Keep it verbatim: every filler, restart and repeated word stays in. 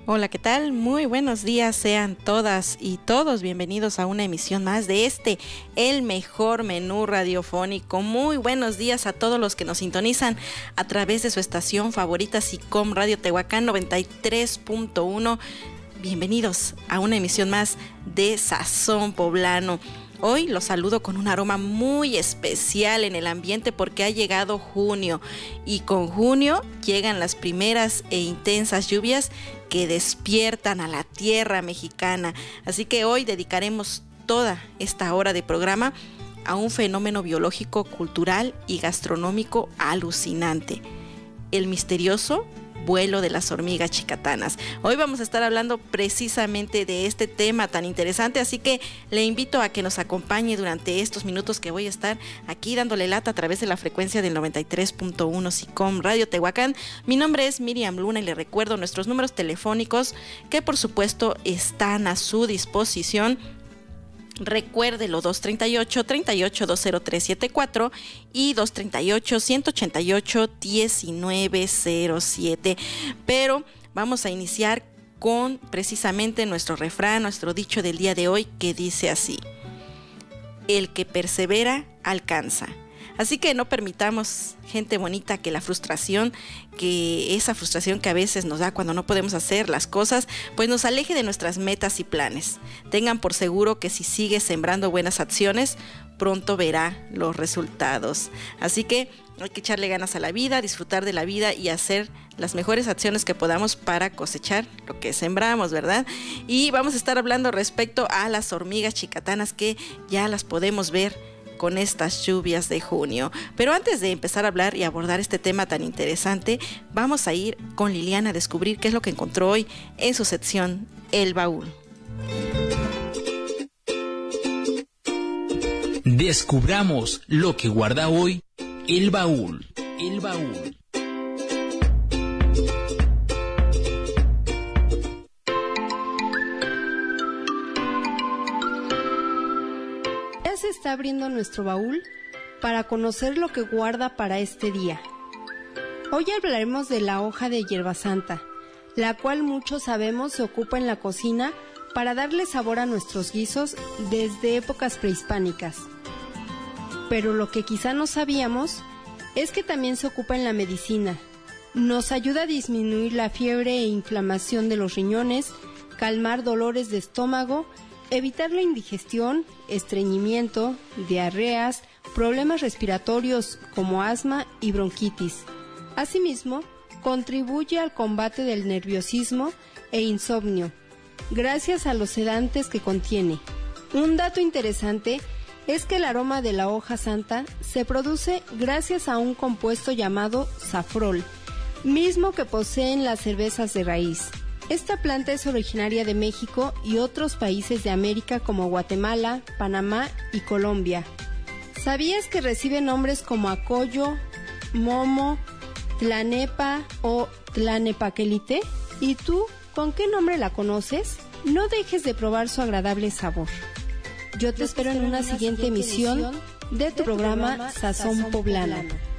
Hola, ¿qué tal? Muy buenos días, sean todas y todos bienvenidos a una emisión más de este, el mejor menú radiofónico. Muy buenos días a todos los que nos sintonizan a través de su estación favorita, SICOM Radio Tehuacán noventa y tres punto uno. Bienvenidos a una emisión más de Sazón Poblano. Hoy los saludo con un aroma muy especial en el ambiente porque ha llegado junio y con junio llegan las primeras e intensas lluvias que despiertan a la tierra mexicana. Así que hoy dedicaremos toda esta hora de programa a un fenómeno biológico, cultural y gastronómico alucinante: el misterioso vuelo de las hormigas chicatanas. Hoy vamos a estar hablando precisamente de este tema tan interesante, así que le invito a que nos acompañe durante estos minutos que voy a estar aquí dándole lata a través de la frecuencia del noventa y tres punto uno SICOM Radio Tehuacán. Mi nombre es Miriam Luna y le recuerdo nuestros números telefónicos que por supuesto están a su disposición. Recuérdelo, dos treinta y ocho, treinta y ocho, dos cero tres siete cuatro y dos treinta y ocho, ciento ochenta y ocho, diecinueve cero siete. Pero vamos a iniciar con precisamente nuestro refrán, nuestro dicho del día de hoy, que dice así: el que persevera alcanza. Así que no permitamos, gente bonita, que la frustración, que esa frustración que a veces nos da cuando no podemos hacer las cosas, pues nos aleje de nuestras metas y planes. Tengan por seguro que si sigue sembrando buenas acciones, pronto verá los resultados. Así que hay que echarle ganas a la vida, disfrutar de la vida y hacer las mejores acciones que podamos para cosechar lo que sembramos, ¿verdad? Y vamos a estar hablando respecto a las hormigas chicatanas, que ya las podemos ver con estas lluvias de junio. Pero antes de empezar a hablar y abordar este tema tan interesante, vamos a ir con Liliana a descubrir qué es lo que encontró hoy en su sección El Baúl. Descubramos lo que guarda hoy El Baúl. El Baúl. Se está abriendo nuestro baúl para conocer lo que guarda para este día. Hoy hablaremos de la hoja de hierba santa, la cual muchos sabemos se ocupa en la cocina para darle sabor a nuestros guisos desde épocas prehispánicas. Pero lo que quizá no sabíamos es que también se ocupa en la medicina. Nos ayuda a disminuir la fiebre e inflamación de los riñones, calmar dolores de estómago, evitar la indigestión, estreñimiento, diarreas, problemas respiratorios como asma y bronquitis. Asimismo, contribuye al combate del nerviosismo e insomnio, gracias a los sedantes que contiene. Un dato interesante es que el aroma de la hoja santa se produce gracias a un compuesto llamado safrol, mismo que poseen las cervezas de raíz. Esta planta es originaria de México y otros países de América como Guatemala, Panamá y Colombia. ¿Sabías que recibe nombres como acoyo, momo, tlanepa o tlanepaquelite? ¿Y tú, con qué nombre la conoces? No dejes de probar su agradable sabor. Yo te espero en una siguiente emisión de tu programa Sazón Poblano.